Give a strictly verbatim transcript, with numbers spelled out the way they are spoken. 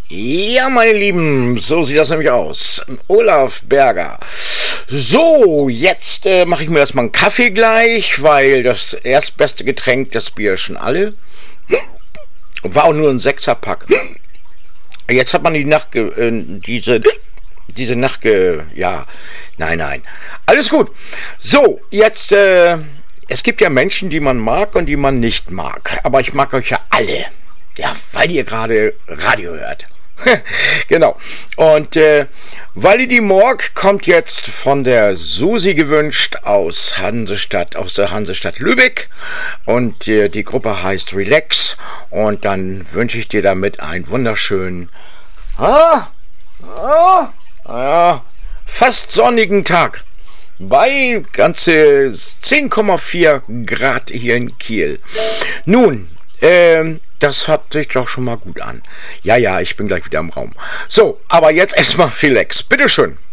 Ja, meine Lieben, so sieht das nämlich aus. Olaf Berger. So, jetzt äh, mache ich mir erstmal einen Kaffee gleich, weil das erstbeste Getränk, das Bier ist schon alle. War auch nur ein Sechserpack. Jetzt hat man die Nacht, äh, diese, diese Nacht, ge, ja, nein, nein. Alles gut. So, jetzt, äh, es gibt ja Menschen, die man mag und die man nicht mag. Aber ich mag euch ja alle. Ja, weil ihr gerade Radio hört. Genau. Und äh, Walli die Morg kommt jetzt von der Susi gewünscht aus Hansestadt, aus der Hansestadt Lübeck. Und äh, die Gruppe heißt Relax. Und dann wünsche ich dir damit einen wunderschönen, ah, ah, ah, fast sonnigen Tag. Bei ganze zehn Komma vier Grad hier in Kiel. Nun, ähm, das hört sich doch schon mal gut an. Ja, ja, ich bin gleich wieder im Raum. So, aber jetzt erstmal relax. Bitteschön.